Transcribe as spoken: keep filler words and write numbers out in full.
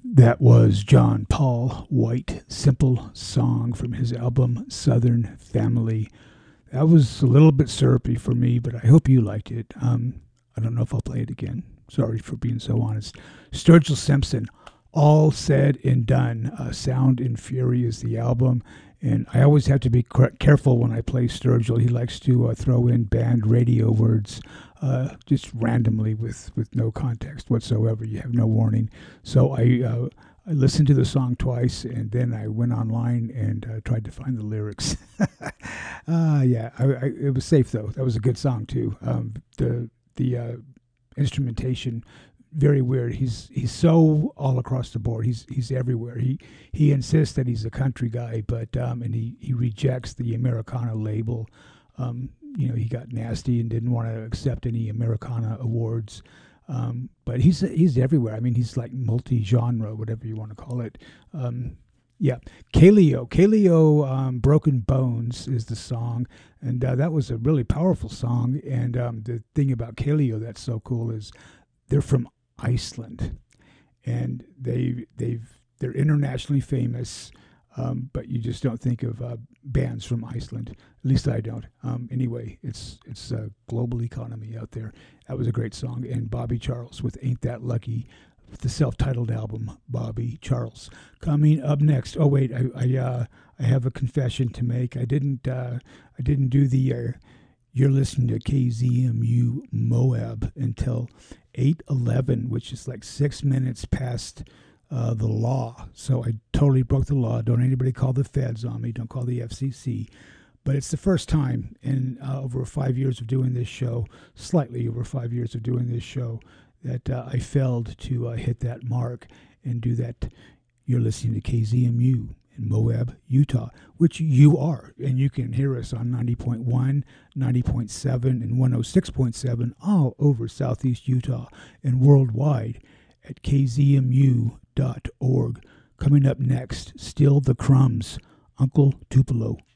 That was John Paul White, Simple Song from his album Southern Family. That was a little bit syrupy for me, but I hope you liked it. Um, I don't know if I'll play it again. Sorry for being so honest. Sturgill Simpson, All Said and Done. Uh, Sound and Fury is the album. And I always have to be careful when I play Sturgill. He likes to uh, throw in band radio words uh, just randomly with, with no context whatsoever. You have no warning. So I uh, I listened to the song twice, and then I went online and uh, tried to find the lyrics. uh, yeah, I, I, it was safe, though. That was a good song, too. Um, the the uh, instrumentation, very weird. He's he's so all across the board. He's he's everywhere. He he insists that he's a country guy, but um, and he, he rejects the Americana label. Um, you know, he got nasty and didn't want to accept any Americana awards. Um, but he's he's everywhere. I mean, he's like multi-genre, whatever you want to call it. Um, yeah, Kaleo, Kaleo, um, Broken Bones is the song, and uh, that was a really powerful song. And um, the thing about Kaleo that's so cool is they're from Iceland, and they they've they're internationally famous, um, but you just don't think of uh, bands from Iceland. At least I don't. Um, anyway, it's it's a global economy out there. That was a great song, and Bobby Charles with "Ain't That Lucky," the self-titled album. Bobby Charles coming up next. Oh wait, I I, uh, I have a confession to make. I didn't uh, I didn't do the. Uh, You're listening to K Z M U Moab until eight eleven, which is like six minutes past uh, the law. So I totally broke the law. Don't anybody call the feds on me. Don't call the F C C. But it's the first time in uh, over five years of doing this show, slightly over five years of doing this show, that uh, I failed to uh, hit that mark and do that. You're listening to K Z M U. In Moab, Utah, which you are, and you can hear us on ninety point one, ninety point seven, and one oh six point seven all over Southeast Utah and worldwide at k z m u dot org. Coming up next, Still the Crumbs, Uncle Tupelo.